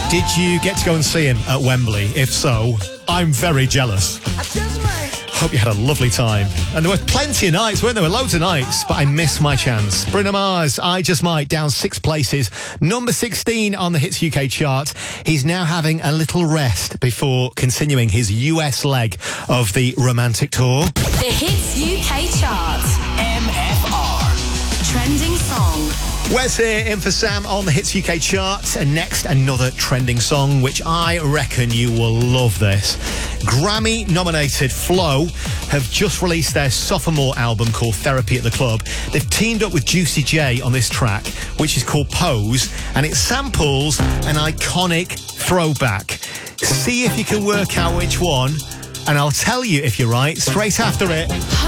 Did you get to go and see him at Wembley? If so, I'm very jealous. Hope you had a lovely time. And there were plenty of nights, weren't there? There were loads of nights, but I missed my chance. Bruno Mars, I Just Might, down 6 places. Number 16 on the Hits UK chart. He's now having a little rest before continuing his US leg of the romantic tour. The Hits UK chart. MFR. Trending song. Wes here, in for Sam on the Hits UK chart. And next, another trending song, which I reckon you will love this. Grammy-nominated Flow have just released their sophomore album called Therapy at the Club. They've teamed up with Juicy J on this track, which is called Pose, and it samples an iconic throwback. See if you can work out which one, and I'll tell you if you're right straight after it.